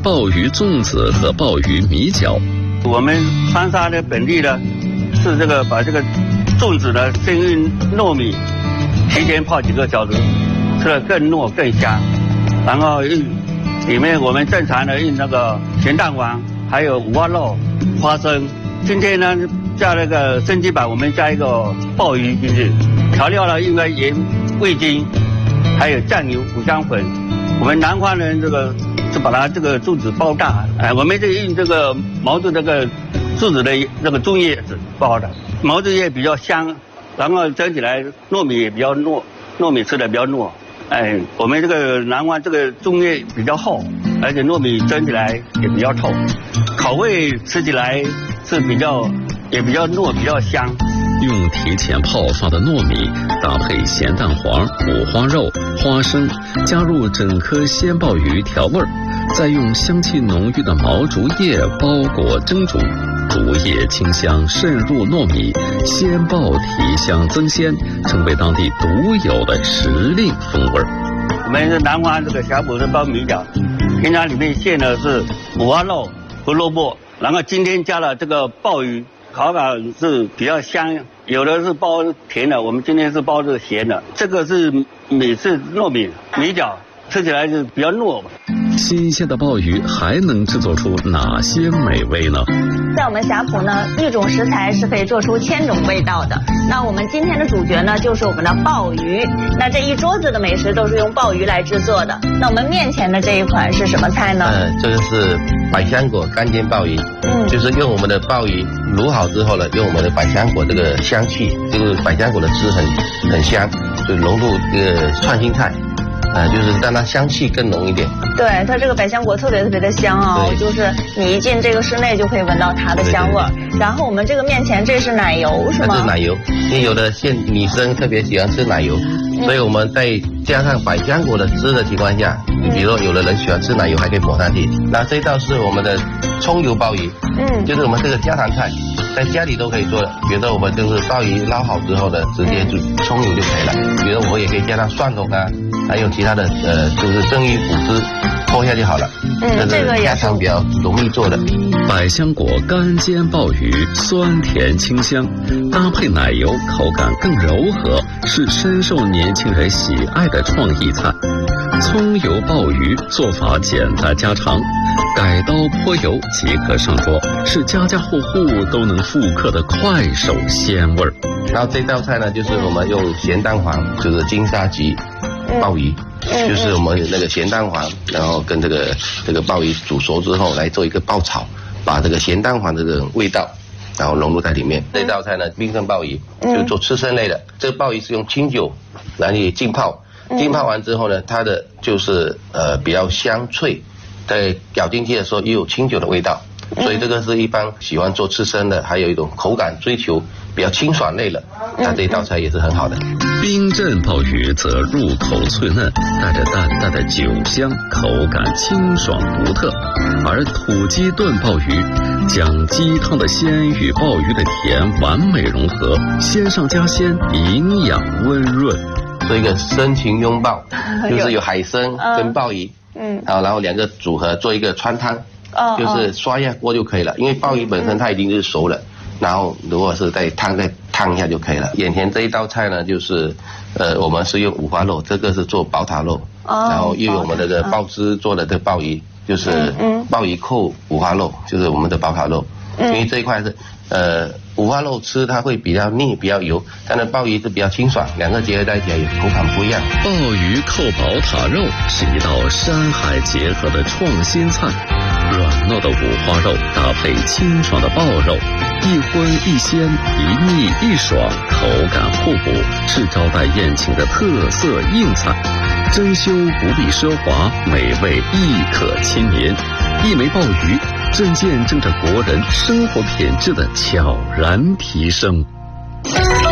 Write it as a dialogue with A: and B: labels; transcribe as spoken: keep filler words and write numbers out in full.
A: 鲍鱼粽子和鲍鱼米饺。
B: 我们川沙的本地的是这个把这个粽子呢先用糯米提前泡几个小时，吃得更糯更香。然后用里面我们正常的用那个咸蛋黄，还有五花肉、花生。今天呢加那个升级版，我们加一个鲍鱼进去。调料呢应该盐、味精，还有酱油、五香粉。我们南方人这个是把它这个粽子包大，哎，我们这用这个毛肚这个粽子的这个粽叶子包的，毛肚叶比较香，然后蒸起来糯米也比较糯，糯米吃的比较糯。哎，我们这个南方这个粽叶比较厚，而且糯米蒸起来也比较透，口味吃起来是比较也比较糯，比较香。
A: 用提前泡发的糯米搭配咸蛋黄、五花肉、花生，加入整颗鲜鲍鱼调味儿，再用香气浓郁的毛竹叶包裹蒸煮，竹叶清香渗入糯米，鲜鲍提香增鲜，成为当地独有的时令风味。
B: 我们是南方这个小补的包米饺，平常里面馅的是五花肉和萝卜，然后今天加了这个鲍鱼。口感是比较香，有的是包甜的，我们今天是包这个咸的。这个是米是糯米米饺，吃起来是比较糯吧。
A: 新鲜的鲍鱼还能制作出哪些美味呢？
C: 在我们霞浦呢，一种食材是可以做出千种味道的。那我们今天的主角呢，就是我们的鲍鱼。那这一桌子的美食都是用鲍鱼来制作的。那我们面前的这一款是什么菜呢？
D: 呃，这个是百香果干煎鲍鱼，嗯，就是用我们的鲍鱼卤好之后呢，用我们的百香果这个香气，这个百香果的汁很很香，就融入这个串心菜。呃，就是让它香气更浓一点。
C: 对，它这个百香果特别特别的香啊、哦，就是你一进这个室内就可以闻到它的香味儿。然后我们这个面前这是奶油是吗？
D: 这是奶油，因为有的现女生特别喜欢吃奶油，嗯、所以我们在加上百香果的汁的情况下，嗯、比如说有的人喜欢吃奶油，还可以抹上去。那这道是我们的葱油鲍鱼，嗯，就是我们这个家常菜。在家里都可以做的，比如说我们就是鲍鱼捞好之后呢，直接就葱油就可以了。比如我们也可以加上蒜蓉啊，还有其他的呃，就是蒸鱼骨汁泼下就好了。
C: 嗯，这个也
D: 家常比较容易做的。
A: 百香果干煎鲍鱼，酸甜清香，搭配奶油，口感更柔和，是深受年轻人喜爱的创意菜。葱油鲍鱼做法简单家常，改刀泼油即可上桌，是家家户户都能复刻的快手鲜味儿。
D: 然后这道菜呢，就是我们用咸蛋黄，就是金沙棘鲍鱼，嗯、就是我们那个咸蛋黄，然后跟这个这个鲍鱼煮熟之后来做一个爆炒，把这个咸蛋黄的这种味道，然后融入在里面。这道菜呢，冰镇鲍鱼，就是做刺身类的。嗯、这个鲍鱼是用清酒来浸泡，浸泡完之后呢，它的就是呃比较香脆，在咬进去的时候又有清酒的味道。所以这个是一般喜欢做刺身的，还有一种口感追求比较清爽类的，那这道菜也是很好的。
A: 冰镇鲍鱼则入口脆嫩，带着淡淡的酒香，口感清爽独特。而土鸡炖鲍鱼将鸡汤的鲜与鲍鱼的甜完美融合，鲜上加鲜，营养温润。
D: 做一个深情拥抱，就是有海参跟鲍鱼，嗯，好，然后两个组合做一个川汤。哦，就是刷一下锅就可以了，因为鲍鱼本身它已经是熟了，嗯、然后如果是在汤再烫一下就可以了。眼前这一道菜呢，就是呃我们是用五花肉，这个是做宝塔肉，哦、然后又有我们这个鲍汁做的这鲍鱼，就是鲍鱼扣五花肉，就是我们的宝塔肉，嗯、因为这一块是呃五花肉吃它会比较腻比较油，但是鲍鱼是比较清爽，两个结合在一起口感不一样。
A: 鲍鱼扣宝塔肉是一道山海结合的创新菜。软糯的五花肉搭配清爽的鲍肉，一荤一鲜，一腻一爽，口感互补，是招待宴请的特色硬菜。珍馐不必奢华，美味亦可亲民。一枚鲍鱼正见证着国人生活品质的悄然提升。